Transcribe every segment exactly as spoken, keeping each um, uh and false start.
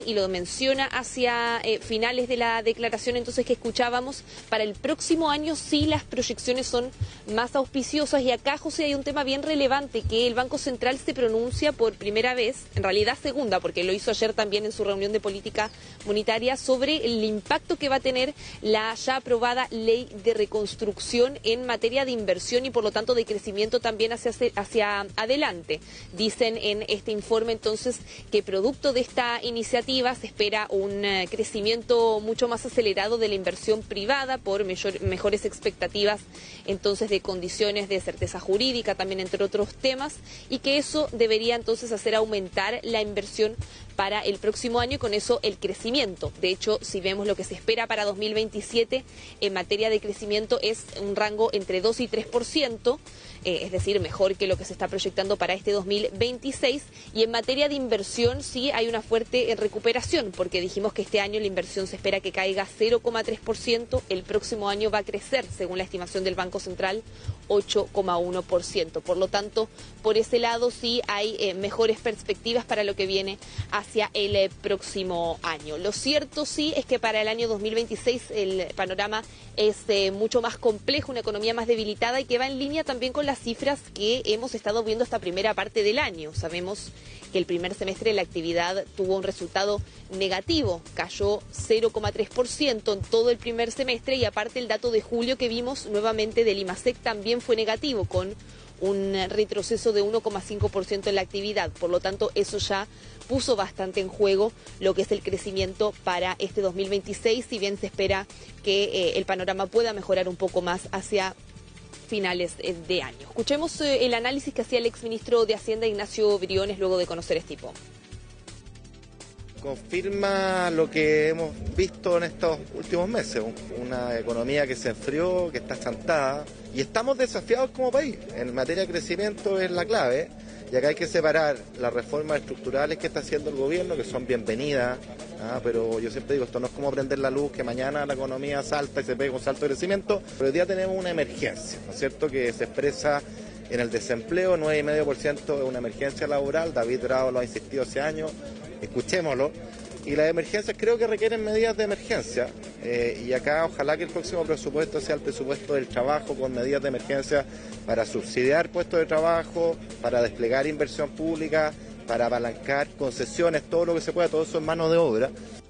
y lo menciona hacia eh, finales de la declaración entonces que escuchábamos, para el próximo año sí las proyecciones son más auspiciosas. Y acá, José, hay un tema bien relevante, que el Banco Central se pronuncia por primera vez, en realidad segunda, porque lo hizo ayer también en su reunión de política monetaria, sobre el impacto que va a tener la ya aprobada ley de reconstrucción en materia de inversión y por lo tanto de crecimiento también hacia, hacia adelante. Dicen en este informe entonces que producto de esta iniciativa se espera un uh, crecimiento mucho más acelerado de la inversión privada por mayor, mejores expectativas entonces de condiciones de certeza jurídica, también entre otros temas, y que eso debería entonces hacer aumentar la inversión para el próximo año y con eso el crecimiento. De hecho, si vemos lo que se espera para dos mil veintisiete en materia de crecimiento es un rango entre dos y tres por ciento, eh, es decir, mejor que lo que se está proyectando para este dos mil veintiséis. Y en materia de inversión sí hay una fuerte recuperación, porque dijimos que este año la inversión se espera que caiga cero coma tres por ciento, el próximo año va a crecer, según la estimación del Banco Central, ocho coma uno por ciento. Por lo tanto, por ese lado sí hay eh, mejores perspectivas para lo que viene hacia el eh, próximo año. Lo cierto sí es que para el año dos mil veintiséis el panorama es eh, mucho más complejo, una economía más debilitada y que va en línea también con las cifras que hemos estado viendo esta primera parte del año. Sabemos que el primer semestre la actividad tuvo un resultado negativo, cayó cero coma tres por ciento en todo el primer semestre, y aparte el dato de julio que vimos nuevamente del IMASEC también fue negativo, con un retroceso de uno coma cinco por ciento en la actividad. Por lo tanto, eso ya puso bastante en juego lo que es el crecimiento para este dos mil veintiséis, si bien se espera que eh, el panorama pueda mejorar un poco más hacia finales de año. Escuchemos eh, el análisis que hacía el exministro de Hacienda, Ignacio Briones, luego de conocer este tipo. Confirma lo que hemos visto en estos últimos meses, una economía que se enfrió, que está chantada, y estamos desafiados como país. En materia de crecimiento es la clave, y acá hay que separar las reformas estructurales que está haciendo el gobierno, que son bienvenidas, ¿ah? Pero yo siempre digo, esto no es como prender la luz, que mañana la economía salta y se pega un salto de crecimiento, pero hoy día tenemos una emergencia, ¿no es cierto?, que se expresa en el desempleo. Nueve coma cinco por ciento es una emergencia laboral. David Bravo lo ha insistido hace años, escuchémoslo. Y las emergencias creo que requieren medidas de emergencia, eh, y acá ojalá que el próximo presupuesto sea el presupuesto del trabajo, con medidas de emergencia para subsidiar puestos de trabajo, para desplegar inversión pública, para apalancar concesiones, todo lo que se pueda, todo eso en mano de obra.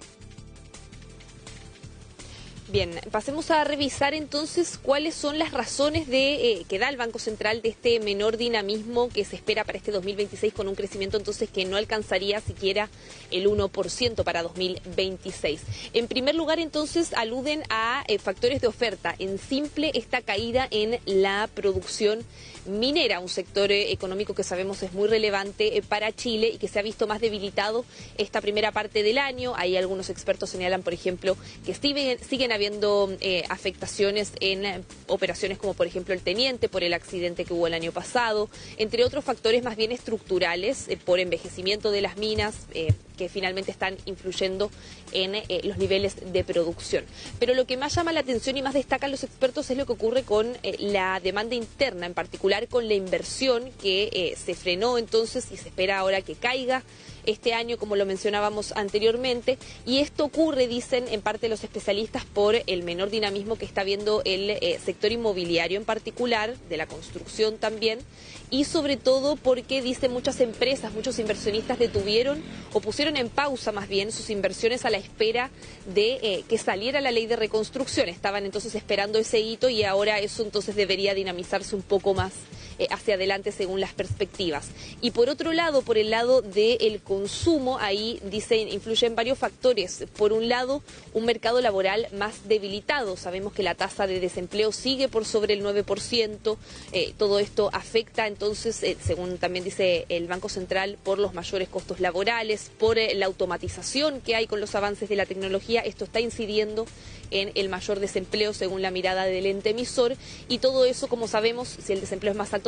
Bien, pasemos a revisar entonces cuáles son las razones de eh, que da el Banco Central de este menor dinamismo que se espera para este dos mil veintiséis, con un crecimiento entonces que no alcanzaría siquiera el uno por ciento para dos mil veintiséis. En primer lugar, entonces, aluden a eh, factores de oferta. En simple, esta caída en la producción minera, un sector eh, económico que sabemos es muy relevante eh, para Chile y que se ha visto más debilitado esta primera parte del año. Ahí algunos expertos señalan, por ejemplo, que siguen, siguen habiendo eh, afectaciones en eh, operaciones como por ejemplo el Teniente, por el accidente que hubo el año pasado, entre otros factores más bien estructurales, eh, por envejecimiento de las minas, eh, que finalmente están influyendo en eh, los niveles de producción. Pero lo que más llama la atención y más destacan los expertos es lo que ocurre con eh, la demanda interna, en particular con la inversión que eh, se frenó entonces y se espera ahora que caiga este año, como lo mencionábamos anteriormente, y esto ocurre, dicen en parte los especialistas, por el menor dinamismo que está viendo el eh, sector inmobiliario en particular, de la construcción también, y sobre todo porque, dicen, muchas empresas, muchos inversionistas detuvieron o pusieron en pausa más bien sus inversiones a la espera de eh, que saliera la ley de reconstrucción. Estaban entonces esperando ese hito y ahora eso entonces debería dinamizarse un poco más eh, hacia adelante según las perspectivas. Y por otro lado, por el lado del consumo, ahí dicen, influyen varios factores. Por un lado, un mercado laboral más debilitado. Sabemos que la tasa de desempleo sigue por sobre el nueve por ciento. Eh, todo esto afecta entonces, eh, según también dice el Banco Central, por los mayores costos laborales, por eh, la automatización que hay con los avances de la tecnología. Esto está incidiendo en el mayor desempleo según la mirada del ente emisor, y todo eso, como sabemos, si el desempleo es más alto,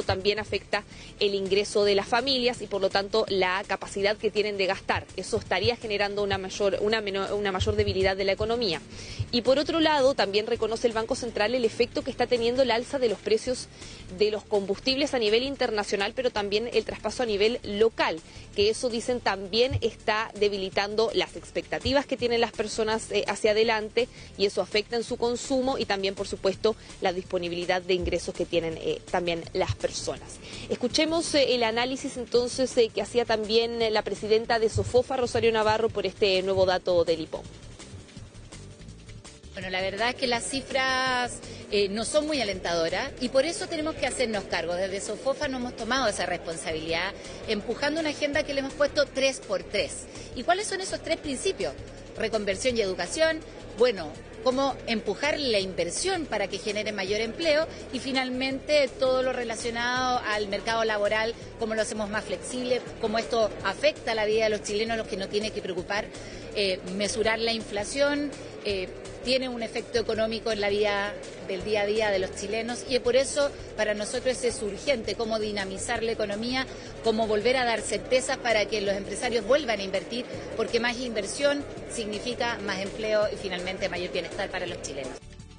eso también afecta el ingreso de las familias y por lo tanto la capacidad que tienen de gastar. Eso estaría generando una mayor, una menor, una mayor debilidad de la economía. Y por otro lado, también reconoce el Banco Central el efecto que está teniendo el alza de los precios de los combustibles a nivel internacional, pero también el traspaso a nivel local, que eso, dicen, también está debilitando las expectativas que tienen las personas eh, hacia adelante, y eso afecta en su consumo y también, por supuesto, la disponibilidad de ingresos que tienen eh, también las personas. Escuchemos eh, el análisis entonces eh, que hacía también eh, la presidenta de Sofofa, Rosario Navarro, por este nuevo dato del I P O M. Bueno, la verdad es que las cifras eh, no son muy alentadoras y por eso tenemos que hacernos cargo. Desde Sofofa nos hemos tomado esa responsabilidad, empujando una agenda que le hemos puesto tres por tres. ¿Y cuáles son esos tres principios? Reconversión y educación, bueno, cómo empujar la inversión para que genere mayor empleo y finalmente todo lo relacionado al mercado laboral, cómo lo hacemos más flexible, cómo esto afecta la vida de los chilenos, los que no tienen que preocupar, eh, mesurar la inflación, eh, tiene un efecto económico en la vida del día a día de los chilenos y por eso para nosotros es urgente cómo dinamizar la economía, cómo volver a dar certezas para que los empresarios vuelvan a invertir, porque más inversión significa más empleo y finalmente mayor bienestar para los chilenos.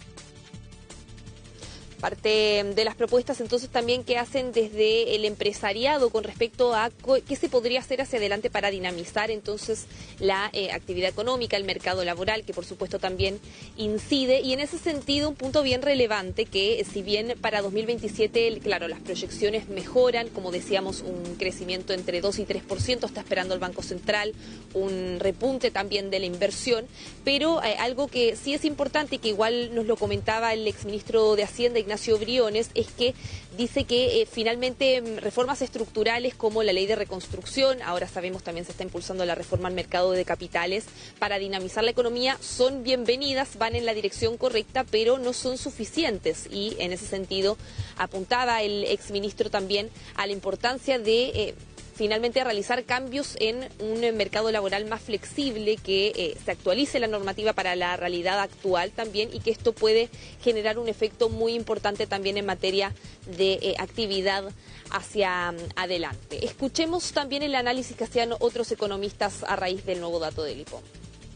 Parte de las propuestas entonces también que hacen desde el empresariado con respecto a qué se podría hacer hacia adelante para dinamizar entonces la eh, actividad económica, el mercado laboral, que por supuesto también incide, y en ese sentido un punto bien relevante que si bien para dos mil veintisiete, claro, las proyecciones mejoran, como decíamos, un crecimiento entre dos y tres por ciento, está esperando el Banco Central, un repunte también de la inversión, pero eh, algo que sí es importante y que igual nos lo comentaba el exministro de Hacienda, Ignacio Briones, es que dice que eh, finalmente reformas estructurales como la ley de reconstrucción, ahora sabemos también se está impulsando la reforma al mercado de capitales para dinamizar la economía, son bienvenidas, van en la dirección correcta, pero no son suficientes, y en ese sentido apuntaba el exministro también a la importancia de eh, finalmente a realizar cambios en un mercado laboral más flexible, que eh, se actualice la normativa para la realidad actual también, y que esto puede generar un efecto muy importante también en materia de eh, actividad hacia um, adelante. Escuchemos también el análisis que hacían otros economistas a raíz del nuevo dato del I P O M.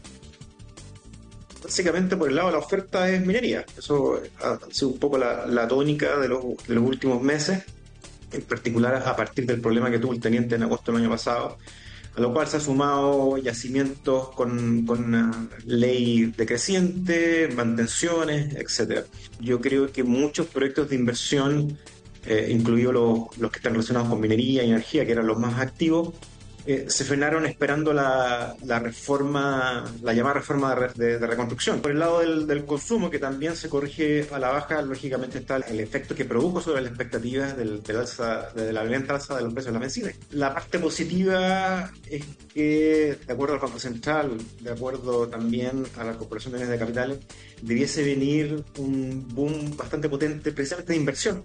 Básicamente por el lado de la oferta es minería. Eso ha sido un poco la, la tónica de los, de los últimos meses, en particular a partir del problema que tuvo el teniente en agosto del año pasado, a lo cual se ha sumado yacimientos con, con una ley decreciente, mantenciones, etcétera. Yo creo que muchos proyectos de inversión, eh, incluidos los, los que están relacionados con minería y energía, que eran los más activos, Eh, se frenaron esperando la, la reforma, la llamada reforma de, de, de reconstrucción. Por el lado del, del consumo, que también se corrige a la baja, lógicamente está el efecto que produjo sobre las expectativas del, del alza, de la violenta alza de los precios de la benzina. La parte positiva es que, de acuerdo al Banco Central, de acuerdo también a la Corporación de Bienes de Capitales, debiese venir un boom bastante potente precisamente de inversión.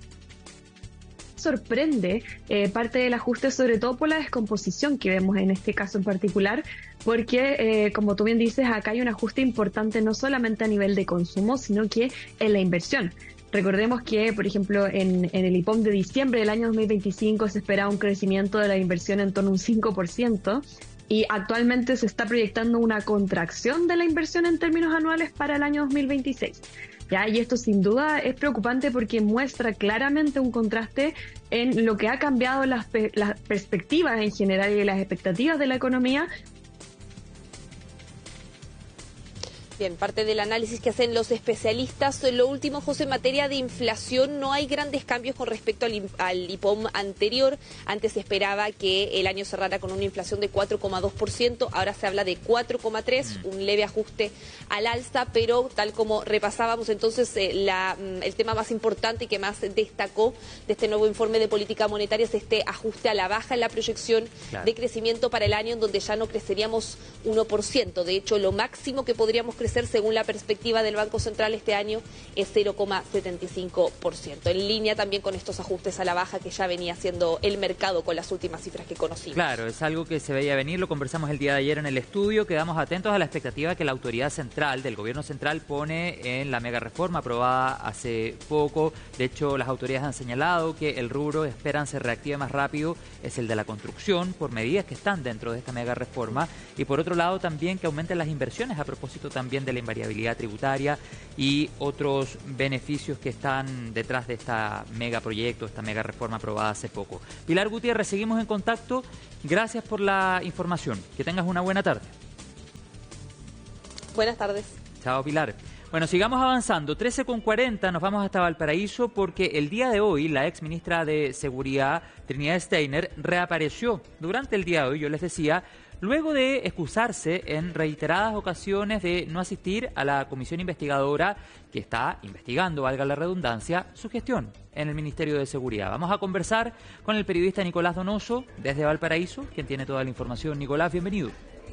Sorprende eh, parte del ajuste, sobre todo por la descomposición que vemos en este caso en particular, porque eh, como tú bien dices, acá hay un ajuste importante no solamente a nivel de consumo, sino que en la inversión. Recordemos que, por ejemplo, en, en el I P O M de diciembre del año dos mil veinticinco se esperaba un crecimiento de la inversión en torno a un cinco por ciento, y actualmente se está proyectando una contracción de la inversión en términos anuales para el año dos mil veintiséis. ¿Ya? Y esto sin duda es preocupante porque muestra claramente un contraste en lo que ha cambiado las, pe- las perspectivas en general y las expectativas de la economía. Bien, parte del análisis que hacen los especialistas. Lo último, José, en materia de inflación, no hay grandes cambios con respecto al, al I P O M anterior. Antes se esperaba que el año cerrara con una inflación de cuatro coma dos por ciento, ahora se habla de cuatro coma tres por ciento, un leve ajuste al alza, pero tal como repasábamos entonces, eh, la, el tema más importante y que más destacó de este nuevo informe de política monetaria es este ajuste a la baja en la proyección claro. de crecimiento para el año, en donde ya no creceríamos uno por ciento. De hecho, lo máximo que podríamos crecer crecer según la perspectiva del Banco Central este año es cero coma setenta y cinco por ciento, en línea también con estos ajustes a la baja que ya venía haciendo el mercado con las últimas cifras que conocimos. Claro, es algo que se veía venir, lo conversamos el día de ayer en el estudio, quedamos atentos a la expectativa que la autoridad central del gobierno central pone en la mega reforma aprobada hace poco. De hecho, las autoridades han señalado que el rubro esperan se reactive más rápido es el de la construcción por medidas que están dentro de esta mega reforma, y por otro lado también que aumenten las inversiones a propósito también de la invariabilidad tributaria y otros beneficios que están detrás de esta megaproyecto, esta mega reforma aprobada hace poco. Pilar Gutiérrez, seguimos en contacto. Gracias por la información. Que tengas una buena tarde. Buenas tardes. Chao, Pilar. Bueno, sigamos avanzando. trece con cuarenta, nos vamos hasta Valparaíso porque el día de hoy la ex ministra de Seguridad, Trinidad Steiner, reapareció durante el día de hoy, yo les decía, luego de excusarse en reiteradas ocasiones de no asistir a la comisión investigadora que está investigando, valga la redundancia, su gestión en el Ministerio de Seguridad. Vamos a conversar con el periodista Nicolás Donoso desde Valparaíso, quien tiene toda la información. Nicolás, bienvenido.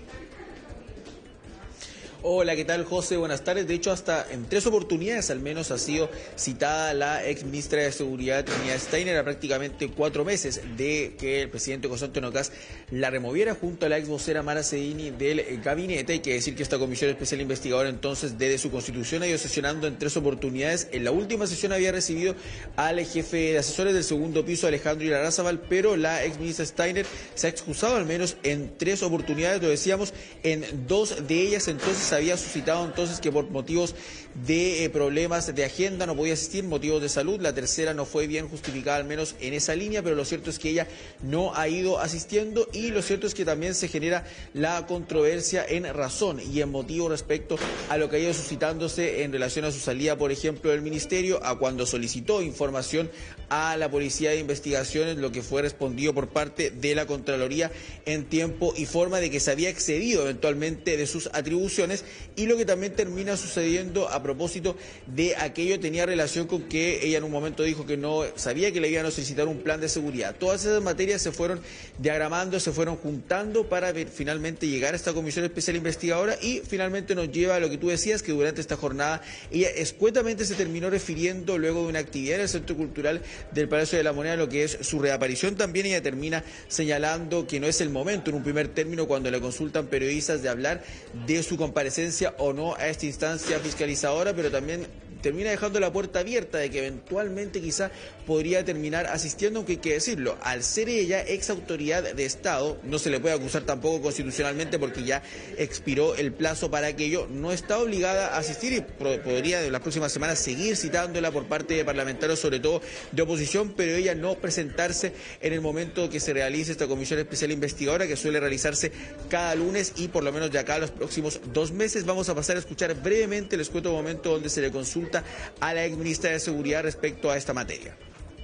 Hola, ¿qué tal, José? Buenas tardes. De hecho, hasta en tres oportunidades al menos ha sido citada la ex ministra de Seguridad, Trinidad Steiner, a prácticamente cuatro meses de que el presidente José Antonio Kast la removiera junto a la ex vocera Mara Cedini del gabinete. Hay que decir que esta comisión especial investigadora entonces desde su constitución ha ido sesionando en tres oportunidades. En la última sesión había recibido al jefe de asesores del segundo piso, Alejandro Irarrázaval, pero la ex ministra Steiner se ha excusado al menos en tres oportunidades, lo decíamos, en dos de ellas entonces había suscitado entonces que por motivos de eh, problemas de agenda no podía asistir, motivos de salud. La tercera no fue bien justificada al menos en esa línea, pero lo cierto es que ella no ha ido asistiendo, y lo cierto es que también se genera la controversia en razón y en motivo respecto a lo que ha ido suscitándose en relación a su salida, por ejemplo, del ministerio, a cuando solicitó información a la Policía de Investigaciones, lo que fue respondido por parte de la Contraloría en tiempo y forma de que se había excedido eventualmente de sus atribuciones, y lo que también termina sucediendo a propósito de aquello tenía relación con que ella en un momento dijo que no sabía que le iban a solicitar un plan de seguridad. Todas esas materias se fueron diagramando, se fueron juntando para ver, finalmente llegar a esta comisión especial investigadora, y finalmente nos lleva a lo que tú decías, que durante esta jornada ella escuetamente se terminó refiriendo luego de una actividad en el Centro Cultural del Palacio de la Moneda, lo que es su reaparición. También ella termina señalando que no es el momento en un primer término, cuando le consultan periodistas, de hablar de su comparecencia o no a esta instancia fiscalizadora, pero también termina dejando la puerta abierta de que eventualmente quizá podría terminar asistiendo, aunque hay que decirlo, al ser ella ex autoridad de Estado, no se le puede acusar tampoco constitucionalmente porque ya expiró el plazo para aquello, no está obligada a asistir y podría en las próximas semanas seguir citándola por parte de parlamentarios, sobre todo de oposición, pero ella no presentarse en el momento que se realice esta comisión especial investigadora, que suele realizarse cada lunes, y por lo menos de acá a los próximos dos meses. Vamos a pasar a escuchar brevemente el escueto momento donde se le consulta a la ex ministra de Seguridad respecto a esta materia.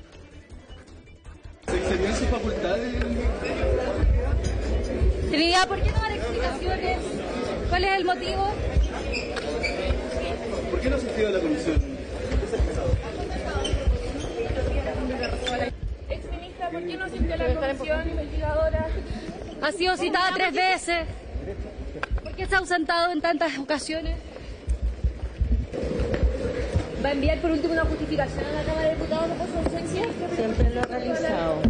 ¿Se excedió en sus facultades? Trinidad, ¿por qué no dar explicaciones? ¿Cuál es el motivo? ¿Por qué no asistió a la comisión? Ex ministra, ¿por qué no asistió a la comisión investigadora? Ha sido citada tres veces. ¿Por qué se ha ausentado en tantas ocasiones? ¿Va a enviar por último una justificación a la Cámara de Diputados por su ausencia? Siempre lo ha realizado.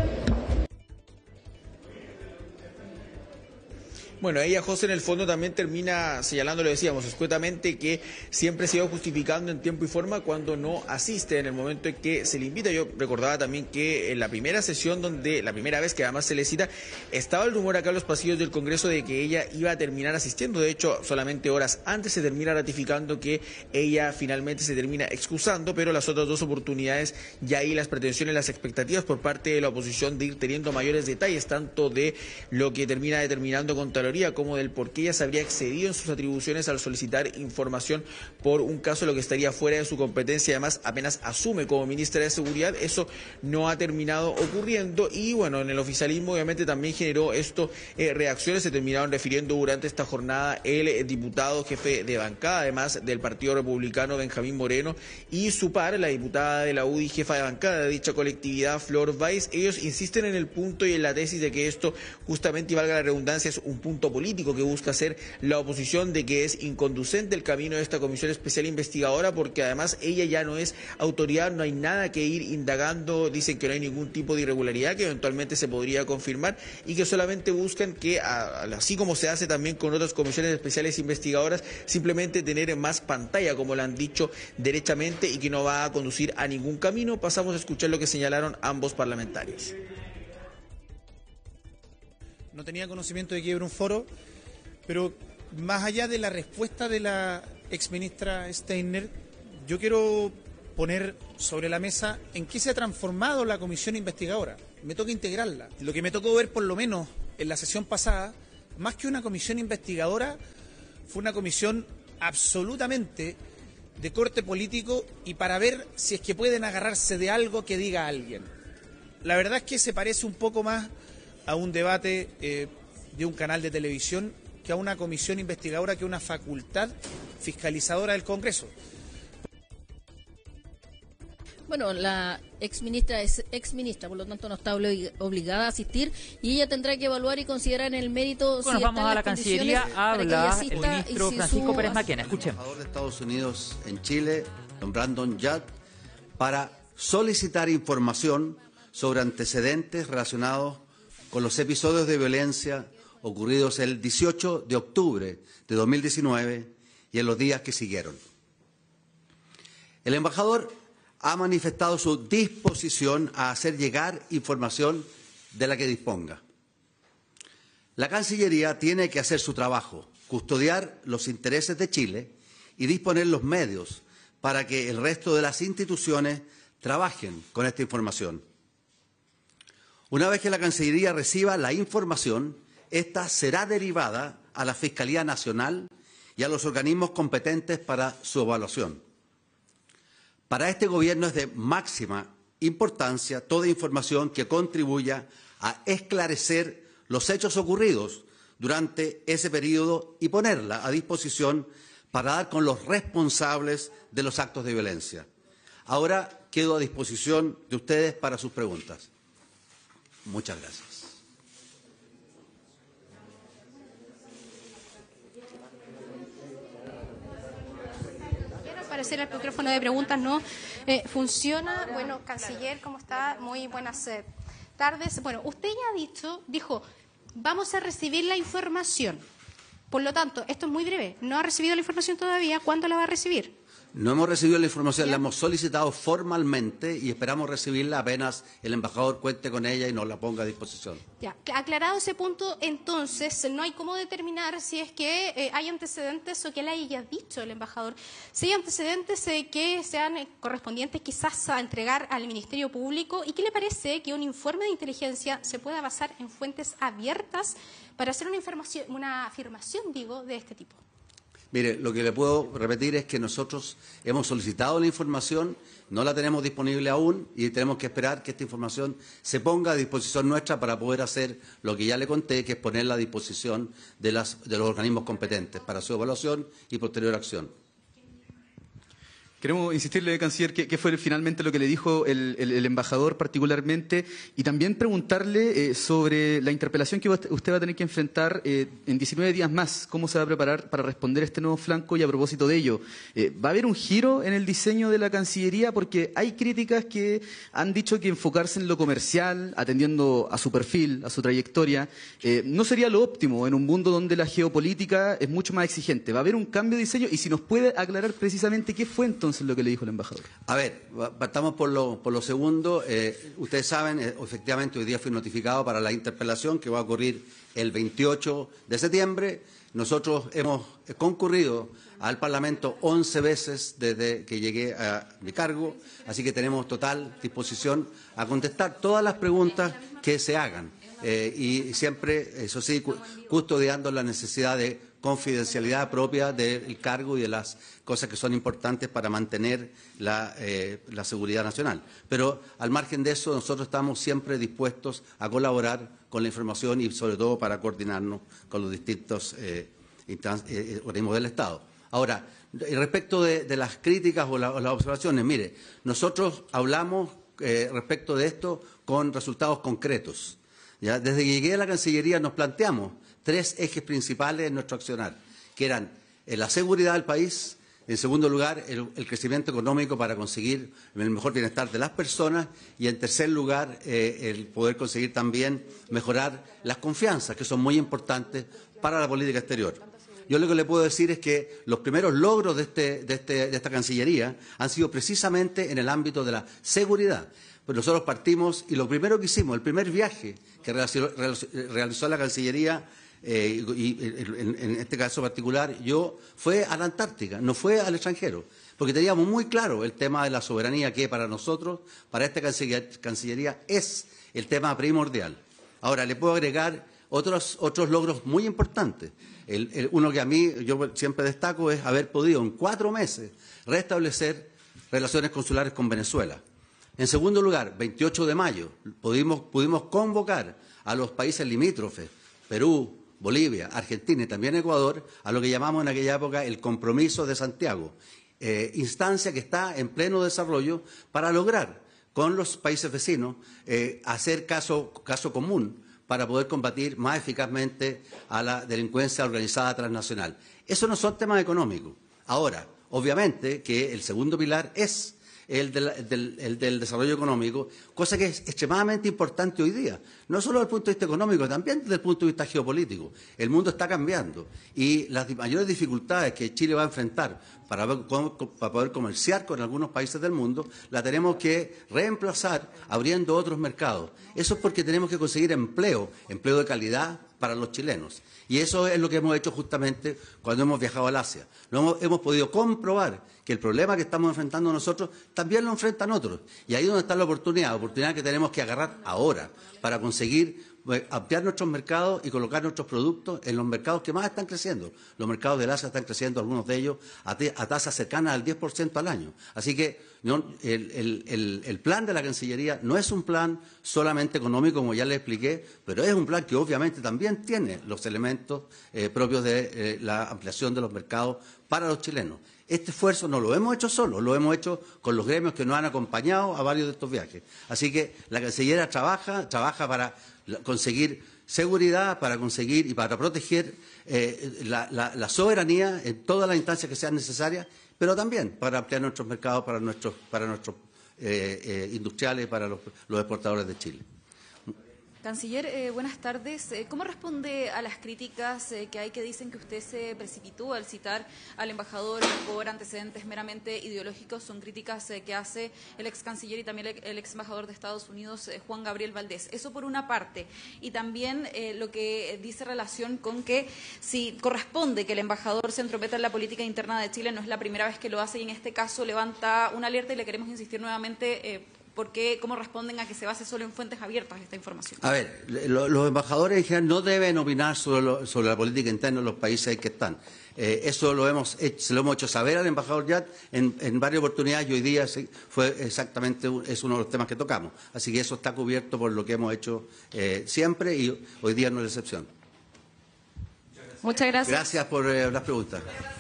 Bueno, ella, José, en el fondo también termina señalando, lo decíamos, escuetamente, que siempre se iba justificando en tiempo y forma cuando no asiste en el momento en que se le invita. Yo recordaba también que en la primera sesión, donde la primera vez que además se le cita, estaba el rumor acá en los pasillos del Congreso de que ella iba a terminar asistiendo. De hecho, solamente horas antes se termina ratificando que ella finalmente se termina excusando, pero las otras dos oportunidades, ya ahí las pretensiones, las expectativas por parte de la oposición de ir teniendo mayores detalles, tanto de lo que termina determinando Contraloría como del por qué ella se habría excedido en sus atribuciones al solicitar información por un caso lo que estaría fuera de su competencia. Además, apenas asume como ministra de Seguridad, eso no ha terminado ocurriendo, y bueno, en el oficialismo obviamente también generó esto eh, reacciones. Se terminaron refiriendo durante esta jornada el eh, diputado jefe de bancada, además del Partido Republicano, Benjamín Moreno, y su par, la diputada de la U D I, jefa de bancada de dicha colectividad, Flor Weiss. Ellos insisten en el punto y en la tesis de que esto justamente, y valga la redundancia, es un punto señalamiento político que busca hacer la oposición de que es inconducente el camino de esta comisión especial investigadora, porque además ella ya no es autoridad, no hay nada que ir indagando, dicen que no hay ningún tipo de irregularidad que eventualmente se podría confirmar y que solamente buscan que, así como se hace también con otras comisiones especiales investigadoras, simplemente tener más pantalla, como lo han dicho derechamente, y que no va a conducir a ningún camino. Pasamos a escuchar lo que señalaron ambos parlamentarios. No tenía conocimiento de que iba a un foro, pero más allá de la respuesta de la exministra Steiner, yo quiero poner sobre la mesa en qué se ha transformado la comisión investigadora. Me toca integrarla. Lo que me tocó ver, por lo menos en la sesión pasada, más que una comisión investigadora, fue una comisión absolutamente de corte político y para ver si es que pueden agarrarse de algo que diga alguien. La verdad es que se parece un poco más a un debate eh, de un canal de televisión que a una comisión investigadora, que a una facultad fiscalizadora del Congreso. Bueno, la exministra es exministra, por lo tanto no está obligada a asistir y ella tendrá que evaluar y considerar en el mérito. Bueno, si vamos a la Cancillería, habla el ministro si Francisco su... Pérez Maquena. Escuchemos. El embajador de Estados Unidos en Chile, don Brandon Yard, para solicitar información sobre antecedentes relacionados con los episodios de violencia ocurridos el dieciocho de octubre de dos mil diecinueve y en los días que siguieron. El embajador ha manifestado su disposición a hacer llegar información de la que disponga. La Cancillería tiene que hacer su trabajo, custodiar los intereses de Chile y disponer los medios para que el resto de las instituciones trabajen con esta información. Una vez que la Cancillería reciba la información, esta será derivada a la Fiscalía Nacional y a los organismos competentes para su evaluación. Para este Gobierno es de máxima importancia toda información que contribuya a esclarecer los hechos ocurridos durante ese periodo y ponerla a disposición para dar con los responsables de los actos de violencia. Ahora quedo a disposición de ustedes para sus preguntas. Muchas gracias. Al parecer el micrófono de preguntas no eh, funciona. Bueno, canciller, ¿cómo está? Muy buenas eh, tardes. Bueno, usted ya ha dicho, dijo, vamos a recibir la información. Por lo tanto, esto es muy breve. ¿No ha recibido la información todavía? ¿Cuándo la va a recibir? No hemos recibido la información, la hemos solicitado formalmente y esperamos recibirla apenas el embajador cuente con ella y nos la ponga a disposición. Ya, aclarado ese punto, entonces, no hay cómo determinar si es que eh, hay antecedentes o que le haya dicho el embajador. Si hay antecedentes eh, que sean eh, correspondientes quizás a entregar al Ministerio Público, ¿y qué le parece que un informe de inteligencia se pueda basar en fuentes abiertas para hacer una, información, una afirmación, digo, de este tipo? Mire, lo que le puedo repetir es que nosotros hemos solicitado la información, no la tenemos disponible aún y tenemos que esperar que esta información se ponga a disposición nuestra para poder hacer lo que ya le conté, que es ponerla a disposición de, las, de los organismos competentes para su evaluación y posterior acción. Queremos insistirle, canciller, qué, qué fue finalmente lo que le dijo el, el, el embajador particularmente y también preguntarle eh, sobre la interpelación que usted va a tener que enfrentar eh, en diecinueve días más. ¿Cómo se va a preparar para responder este nuevo flanco? Y a propósito de ello, eh, ¿va a haber un giro en el diseño de la Cancillería? Porque hay críticas que han dicho que enfocarse en lo comercial, atendiendo a su perfil, a su trayectoria, eh, no sería lo óptimo en un mundo donde la geopolítica es mucho más exigente. ¿Va a haber un cambio de diseño? Y si nos puede aclarar precisamente qué fue entonces lo que le dijo el embajador. A ver, partamos por lo, por lo segundo. Eh, ustedes saben, eh, efectivamente, hoy día fui notificado para la interpelación que va a ocurrir el veintiocho de septiembre. Nosotros hemos concurrido al Parlamento once veces desde que llegué a mi cargo, así que tenemos total disposición a contestar todas las preguntas que se hagan. Eh, y siempre, eso sí, custodiando la necesidad de confidencialidad propia del cargo y de las cosas que son importantes para mantener la, eh, la seguridad nacional. Pero al margen de eso, nosotros estamos siempre dispuestos a colaborar con la información y sobre todo para coordinarnos con los distintos eh, eh, organismos del Estado. Ahora, respecto de, de las críticas o, la, o las observaciones, mire, nosotros hablamos eh, respecto de esto con resultados concretos. ¿Ya? Desde que llegué a la Cancillería nos planteamos tres ejes principales en nuestro accionar, que eran eh, la seguridad del país, en segundo lugar, el, el crecimiento económico para conseguir el mejor bienestar de las personas y, en tercer lugar, eh, el poder conseguir también mejorar las confianzas, que son muy importantes para la política exterior. Yo lo que le puedo decir es que los primeros logros de, este, de, este, de esta Cancillería han sido precisamente en el ámbito de la seguridad. Pues nosotros partimos y lo primero que hicimos, el primer viaje que realizó, realizó la Cancillería, Eh, y en, en este caso particular, yo fue a la Antártica, no fue al extranjero, porque teníamos muy claro el tema de la soberanía, que para nosotros, para esta Cancillería, es el tema primordial. Ahora, le puedo agregar otros, otros logros muy importantes. El, el, uno que a mí yo siempre destaco es haber podido en cuatro meses restablecer relaciones consulares con Venezuela. En segundo lugar, veintiocho de mayo, pudimos, pudimos convocar a los países limítrofes, Perú, Bolivia, Argentina y también Ecuador, a lo que llamamos en aquella época el Compromiso de Santiago, eh, instancia que está en pleno desarrollo para lograr con los países vecinos eh, hacer caso, caso común para poder combatir más eficazmente a la delincuencia organizada transnacional. Eso no son temas económicos. Ahora, obviamente que el segundo pilar es El del, del, el del desarrollo económico, cosa que es extremadamente importante hoy día, no solo desde el punto de vista económico, también desde el punto de vista geopolítico. El mundo está cambiando y las mayores dificultades que Chile va a enfrentar para, para poder comerciar con algunos países del mundo, la tenemos que reemplazar abriendo otros mercados. Eso es porque tenemos que conseguir empleo, empleo de calidad para los chilenos. Y eso es lo que hemos hecho justamente cuando hemos viajado al Asia. Lo hemos, hemos podido comprobar que el problema que estamos enfrentando nosotros también lo enfrentan otros. Y ahí es donde está la oportunidad, la oportunidad que tenemos que agarrar ahora para conseguir eh, ampliar nuestros mercados y colocar nuestros productos en los mercados que más están creciendo. Los mercados del Asia están creciendo, algunos de ellos, a, te, a tasas cercanas al diez por ciento al año. Así que no, el, el, el, el plan de la Cancillería no es un plan solamente económico, como ya les expliqué, pero es un plan que obviamente también tiene los elementos eh, propios de eh, la ampliación de los mercados para los chilenos. Este esfuerzo no lo hemos hecho solo, lo hemos hecho con los gremios que nos han acompañado a varios de estos viajes. Así que la Cancillería trabaja, trabaja para conseguir seguridad, para conseguir y para proteger eh, la, la, la soberanía en todas las instancias que sean necesarias, pero también para ampliar nuestros mercados para nuestros, para nuestros eh, eh, industriales y para los, los exportadores de Chile. Canciller, eh, buenas tardes. Eh, ¿Cómo responde a las críticas eh, que hay que dicen que usted se precipitó al citar al embajador por antecedentes meramente ideológicos? Son críticas eh, que hace el ex canciller y también el, el ex embajador de Estados Unidos, eh, Juan Gabriel Valdés. Eso por una parte. Y también eh, lo que dice relación con que si corresponde que el embajador se entrometa en la política interna de Chile, no es la primera vez que lo hace y en este caso levanta una alerta y le queremos insistir nuevamente eh, porque cómo responden a que se base solo en fuentes abiertas esta información. A ver, lo, los embajadores en general no deben opinar sobre, lo, sobre la política interna de los países en que están. Eh, eso lo hemos hecho, se lo hemos hecho saber al embajador Yat en, en varias oportunidades y hoy día fue exactamente es uno de los temas que tocamos. Así que eso está cubierto por lo que hemos hecho eh, siempre y hoy día no es la excepción. Muchas gracias. Gracias por eh, las preguntas.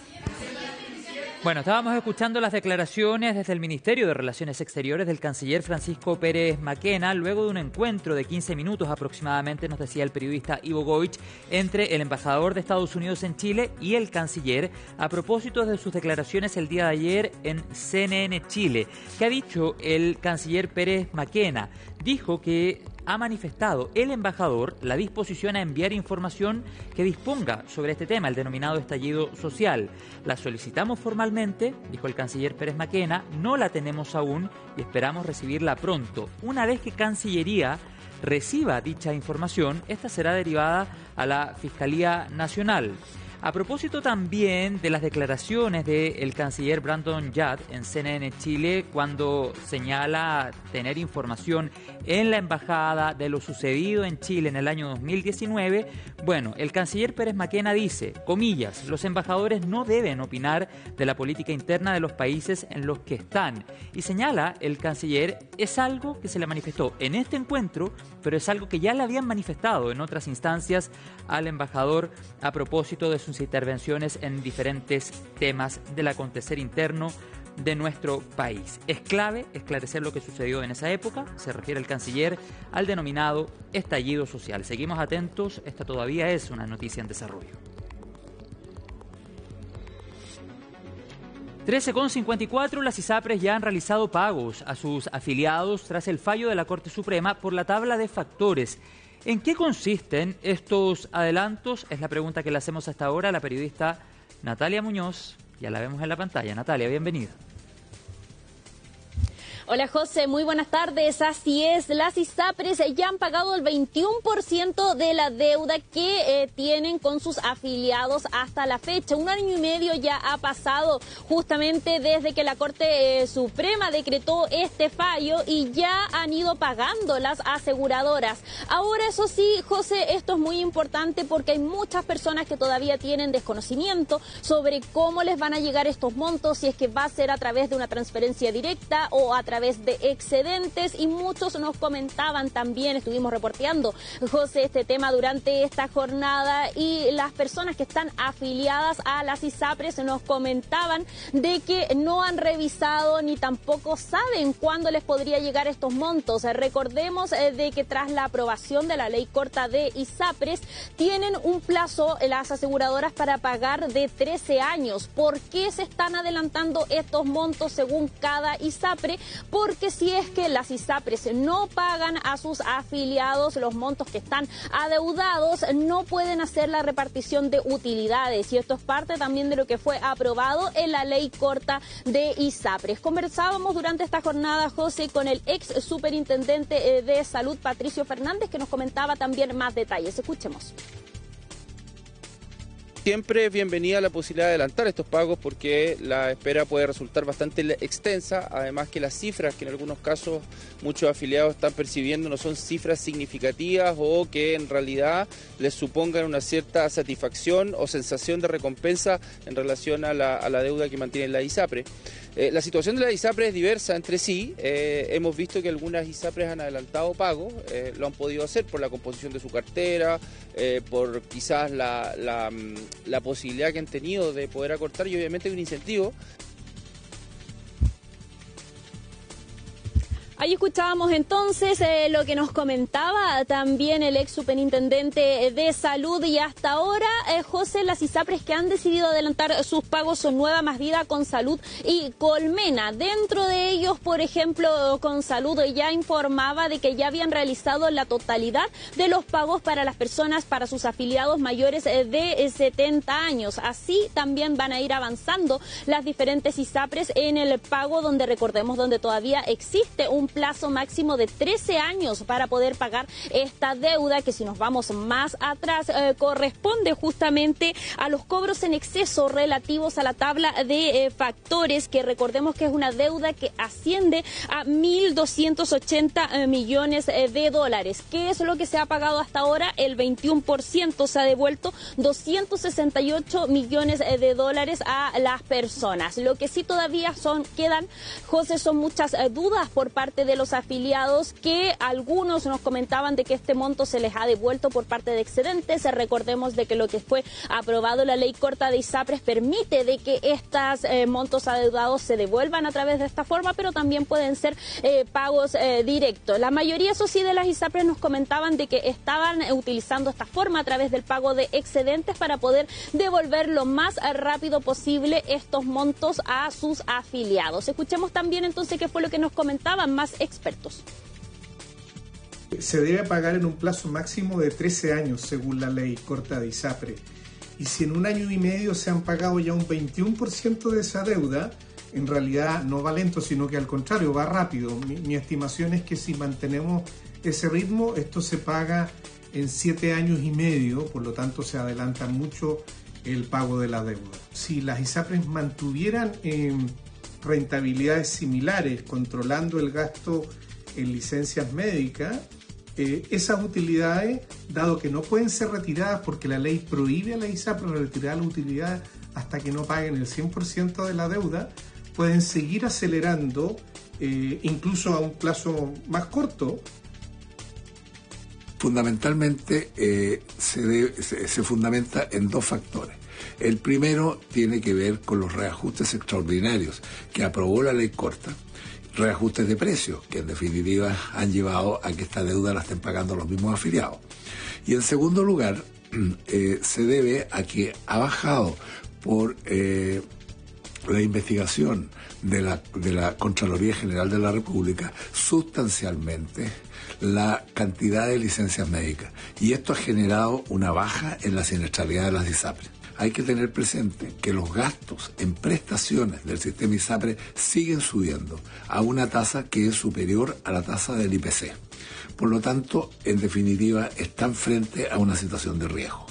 Bueno, estábamos escuchando las declaraciones desde el Ministerio de Relaciones Exteriores del canciller Francisco Pérez Maquena, luego de un encuentro de quince minutos aproximadamente, nos decía el periodista Ivo Goich, entre el embajador de Estados Unidos en Chile y el canciller, a propósito de sus declaraciones el día de ayer en C N N Chile. ¿Qué ha dicho el canciller Pérez Maquena? Dijo que ha manifestado el embajador la disposición a enviar información que disponga sobre este tema, el denominado estallido social. La solicitamos formalmente, dijo el canciller Pérez Maquena, no la tenemos aún y esperamos recibirla pronto. Una vez que Cancillería reciba dicha información, esta será derivada a la Fiscalía Nacional. A propósito también de las declaraciones del canciller Brandon Yat en C N N Chile cuando señala tener información en la embajada de lo sucedido en Chile en el año dos mil diecinueve, bueno, el canciller Pérez Maquena dice, comillas, los embajadores no deben opinar de la política interna de los países en los que están. Y señala el canciller, es algo que se le manifestó en este encuentro, pero es algo que ya le habían manifestado en otras instancias al embajador a propósito de sus intervenciones en diferentes temas del acontecer interno de nuestro país. Es clave esclarecer lo que sucedió en esa época, se refiere el canciller al denominado estallido social. Seguimos atentos, esta todavía es una noticia en desarrollo. trece con cincuenta y cuatro, las ISAPRES ya han realizado pagos a sus afiliados tras el fallo de la Corte Suprema por la tabla de factores. ¿En qué consisten estos adelantos? Es la pregunta que le hacemos hasta ahora a la periodista Natalia Muñoz. Ya la vemos en la pantalla. Natalia, bienvenida. Hola José, muy buenas tardes. Así es, las ISAPRES ya han pagado el veintiuno por ciento de la deuda que eh, tienen con sus afiliados hasta la fecha. Un año y medio ya ha pasado justamente desde que la Corte eh, Suprema decretó este fallo y ya han ido pagando las aseguradoras. Ahora, eso sí, José, esto es muy importante porque hay muchas personas que todavía tienen desconocimiento sobre cómo les van a llegar estos montos, si es que va a ser a través de una transferencia directa o a través través de excedentes, y muchos nos comentaban también, estuvimos reporteando, José, este tema durante esta jornada, y las personas que están afiliadas a las ISAPRES nos comentaban de que no han revisado ni tampoco saben cuándo les podría llegar estos montos. Recordemos eh, de que tras la aprobación de la ley corta de ISAPRES tienen un plazo las aseguradoras para pagar de trece años. ¿Por qué se están adelantando estos montos según cada ISAPRE? Porque si es que las ISAPRES no pagan a sus afiliados los montos que están adeudados, no pueden hacer la repartición de utilidades, y esto es parte también de lo que fue aprobado en la ley corta de ISAPRES. Conversábamos durante esta jornada, José, con el ex superintendente de Salud, Patricio Fernández, que nos comentaba también más detalles. Escuchemos. Siempre es bienvenida la posibilidad de adelantar estos pagos porque la espera puede resultar bastante extensa, además que las cifras que en algunos casos muchos afiliados están percibiendo no son cifras significativas o que en realidad les supongan una cierta satisfacción o sensación de recompensa en relación a la, a la deuda que mantiene la ISAPRE. Eh, la situación de la ISAPRE es diversa entre sí. Eh, hemos visto que algunas ISAPRES han adelantado pagos, eh, lo han podido hacer por la composición de su cartera, eh, por quizás la, la, la posibilidad que han tenido de poder acortar, y obviamente hay un incentivo. Ahí escuchábamos entonces eh, lo que nos comentaba también el ex superintendente de Salud, y hasta ahora, eh, José, las ISAPRES que han decidido adelantar sus pagos son Nueva Más Vida, Con Salud y Colmena. Dentro de ellos, por ejemplo, Con Salud ya informaba de que ya habían realizado la totalidad de los pagos para las personas, para sus afiliados mayores de setenta años. Así también van a ir avanzando las diferentes ISAPRES en el pago, donde recordemos, donde todavía existe un plazo máximo de trece años para poder pagar esta deuda, que si nos vamos más atrás eh, corresponde justamente a los cobros en exceso relativos a la tabla de eh, factores, que recordemos que es una deuda que asciende a mil doscientos ochenta eh, millones eh, de dólares. ¿Qué es lo que se ha pagado hasta ahora? El veintiuno por ciento, se ha devuelto doscientos sesenta y ocho millones eh, de dólares a las personas. Lo que sí todavía son quedan, José, son muchas eh, dudas por parte de los afiliados, que algunos nos comentaban de que este monto se les ha devuelto por parte de excedentes. Recordemos de que lo que fue aprobado, la ley corta de ISAPRES, permite de que estos eh, montos adeudados se devuelvan a través de esta forma, pero también pueden ser eh, pagos eh, directos. La mayoría, eso sí, de las ISAPRES nos comentaban de que estaban eh, utilizando esta forma a través del pago de excedentes para poder devolver lo más rápido posible estos montos a sus afiliados. Escuchemos también entonces qué fue lo que nos comentaban más expertos. Se debe pagar en un plazo máximo de trece años según la ley corta de ISAPRE, y si en un año y medio se han pagado ya un veintiuno por ciento de esa deuda, en realidad no va lento, sino que al contrario va rápido. Mi, mi estimación es que si mantenemos ese ritmo, esto se paga en siete años y medio, por lo tanto se adelanta mucho el pago de la deuda. Si las ISAPRES mantuvieran eh, rentabilidades similares, controlando el gasto en licencias médicas, eh, esas utilidades, dado que no pueden ser retiradas porque la ley prohíbe a la ISAPRE retirar la utilidad hasta que no paguen el cien por ciento de la deuda, pueden seguir acelerando eh, incluso a un plazo más corto. Fundamentalmente eh, se, debe, se, se fundamenta en dos factores. El primero tiene que ver con los reajustes extraordinarios que aprobó la ley corta, reajustes de precios, que en definitiva han llevado a que esta deuda la estén pagando los mismos afiliados. Y en segundo lugar, eh, se debe a que ha bajado por eh, la investigación de la, de la Contraloría General de la República sustancialmente la cantidad de licencias médicas. Y esto ha generado una baja en la siniestralidad de las ISAPRES. Hay que tener presente que los gastos en prestaciones del sistema ISAPRE siguen subiendo a una tasa que es superior a la tasa del I P C. Por lo tanto, en definitiva, están frente a una situación de riesgo.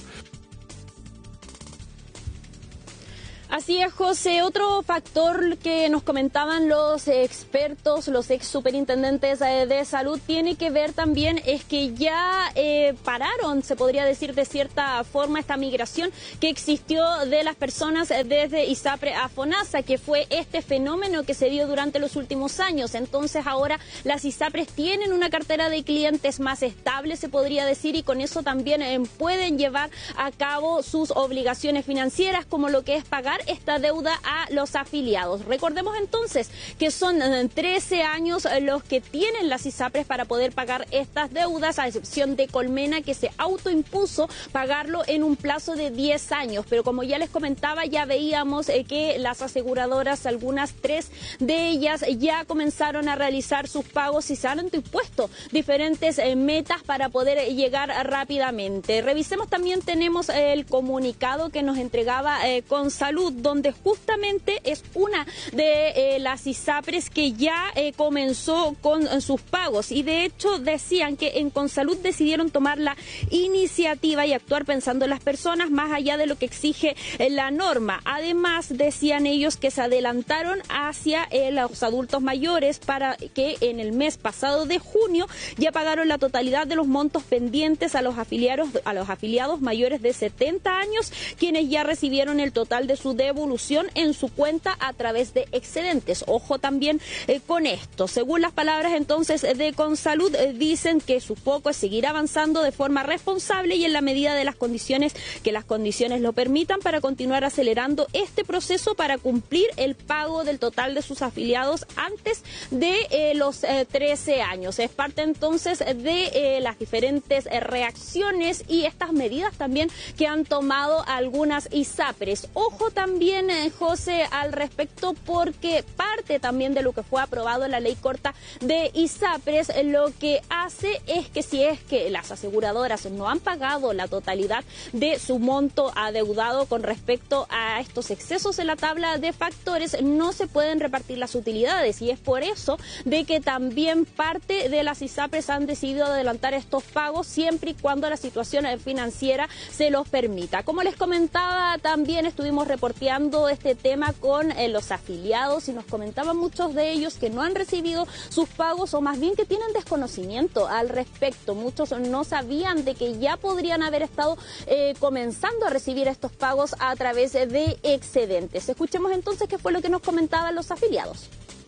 Así es, José. Otro factor que nos comentaban los expertos, los ex superintendentes de salud, tiene que ver también es que ya eh, pararon, se podría decir de cierta forma, esta migración que existió de las personas desde ISAPRE a FONASA, que fue este fenómeno que se dio durante los últimos años. Entonces ahora las ISAPRES tienen una cartera de clientes más estable, se podría decir, y con eso también eh, pueden llevar a cabo sus obligaciones financieras, como lo que es pagar esta deuda a los afiliados. Recordemos entonces que son trece años los que tienen las ISAPRES para poder pagar estas deudas, a excepción de Colmena, que se autoimpuso pagarlo en un plazo de diez años. Pero como ya les comentaba, ya veíamos eh, que las aseguradoras, algunas tres de ellas, ya comenzaron a realizar sus pagos y se han impuesto diferentes eh, metas para poder llegar rápidamente. Revisemos también, tenemos el comunicado que nos entregaba eh, Consalud, donde justamente es una de eh, las ISAPRES que ya eh, comenzó con eh, sus pagos, y de hecho decían que en Consalud decidieron tomar la iniciativa y actuar pensando en las personas más allá de lo que exige eh, la norma. Además, decían ellos que se adelantaron hacia eh, los adultos mayores para que en el mes pasado de junio ya pagaron la totalidad de los montos pendientes a los afiliados, a los afiliados mayores de setenta años, quienes ya recibieron el total de su devolución en su cuenta a través de excedentes. Ojo también eh, con esto. Según las palabras entonces de Consalud, eh, dicen que su foco es seguir avanzando de forma responsable y en la medida de las condiciones que las condiciones lo permitan, para continuar acelerando este proceso para cumplir el pago del total de sus afiliados antes de eh, los eh, trece años. Es parte entonces de eh, las diferentes eh, reacciones y estas medidas también que han tomado algunas ISAPRES. Ojo también, eh, José, al respecto, porque parte también de lo que fue aprobado en la ley corta de ISAPRES, eh, lo que hace es que si es que las aseguradoras no han pagado la totalidad de su monto adeudado con respecto a estos excesos en la tabla de factores, no se pueden repartir las utilidades, y es por eso de que también parte de las ISAPRES han decidido adelantar estos pagos siempre y cuando la situación financiera se los permita. Como les comentaba, también estuvimos reporteando este tema con eh, los afiliados, y nos comentaban muchos de ellos que no han recibido sus pagos, o más bien que tienen desconocimiento al respecto. Muchos no sabían de que ya podrían haber estado eh, comenzando a recibir estos pagos a través de excedentes. Escuchemos entonces qué fue lo que nos comentaban los afiliados.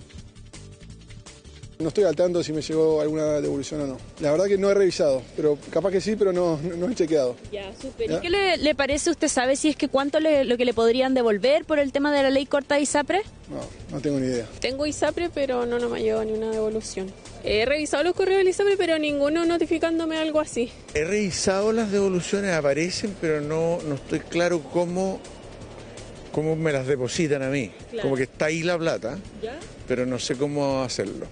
No estoy al tanto si me llegó alguna devolución o no. La verdad que no he revisado, pero capaz que sí, pero no, no, no he chequeado. Ya, súper. ¿Ya? ¿Y qué le, le parece? ¿Usted sabe si es que cuánto le, lo que le podrían devolver por el tema de la ley corta de ISAPRE? No, no tengo ni idea. Tengo ISAPRE, pero no, no me ha llegado ni una devolución. He revisado los correos del ISAPRE, pero ninguno notificándome algo así. He revisado las devoluciones, aparecen, pero no, no estoy claro cómo, cómo me las depositan a mí. Claro. Como que está ahí la plata, ¿ya? Pero no sé cómo hacerlo.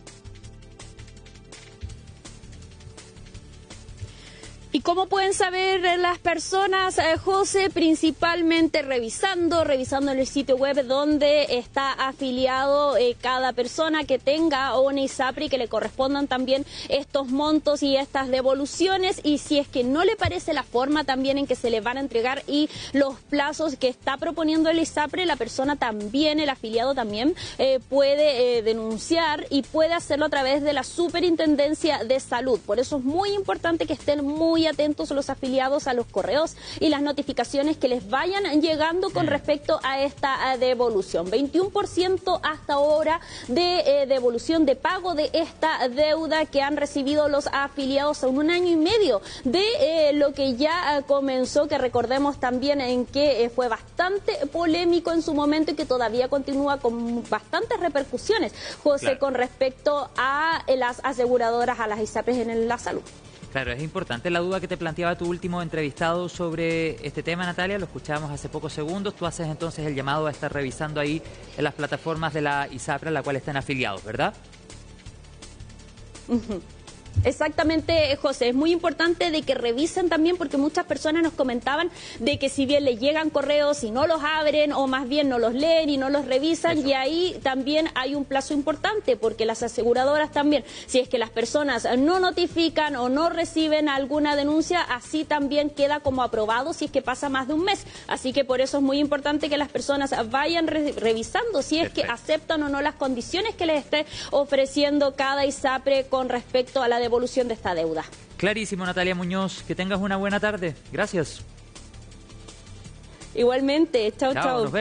¿Y cómo pueden saber las personas, eh, José? Principalmente revisando, revisando en el sitio web donde está afiliado eh, cada persona que tenga una ISAPRE y que le correspondan también estos montos y estas devoluciones. Y si es que no le parece la forma también en que se le van a entregar y los plazos que está proponiendo el ISAPRE, la persona también, el afiliado también eh, puede eh, denunciar, y puede hacerlo a través de la Superintendencia de Salud. Por eso es muy importante que estén muy atentos los afiliados a los correos y las notificaciones que les vayan llegando con respecto a esta devolución. veintiuno por ciento hasta ahora de eh, devolución de pago de esta deuda que han recibido los afiliados en un año y medio de eh, lo que ya eh, comenzó, que recordemos también en que eh, fue bastante polémico en su momento y que todavía continúa con bastantes repercusiones, José, claro, con respecto a eh, las aseguradoras, a las ISAPRES en la salud. Claro, es importante la duda que te planteaba tu último entrevistado sobre este tema, Natalia, lo escuchábamos hace pocos segundos. Tú haces entonces el llamado a estar revisando ahí en las plataformas de la ISAPRE a la cual están afiliados, ¿verdad? Uh-huh. Exactamente, José, es muy importante de que revisen también, porque muchas personas nos comentaban de que si bien les llegan correos y no los abren, o más bien no los leen y no los revisan, Eso. y ahí también hay un plazo importante, porque las aseguradoras también, si es que las personas no notifican o no reciben alguna denuncia, así también queda como aprobado si es que pasa más de un mes. Así que por eso es muy importante que las personas vayan re revisando si es Perfecto. que aceptan o no las condiciones que les esté ofreciendo cada ISAPRE con respecto a la devolución de esta deuda. Clarísimo, Natalia Muñoz. Que tengas una buena tarde. Gracias. Igualmente. Chao, chao. Chao.